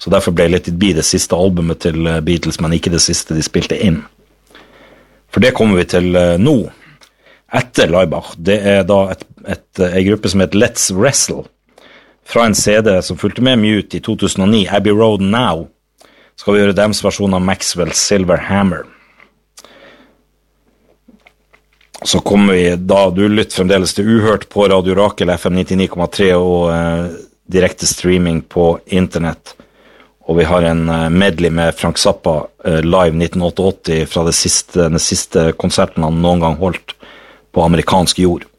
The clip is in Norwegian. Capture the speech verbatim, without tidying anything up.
Så derfor ble Let It Be det siste albumet til Beatles, men ikke det siste de spilte inn. For det kommer vi til nå, etter Laibach. Det er da et, et, en gruppe som heter Let's Wrestle, fra en C D som fulgte med Mute i to tusen og ni, Abbey Road Now, skal vi gjøre deres versjon av Maxwell's Silver Hammer. Så kommer vi, da du lytter fremdeles til Uhørt på Radio Rakel, F M nittini komma tre og eh, direkte streaming på internett. Og vi har en eh, medley med Frank Zappa eh, live nitten åttiåtte fra det siste, den siste konserten han noen gang holdt på amerikansk jord.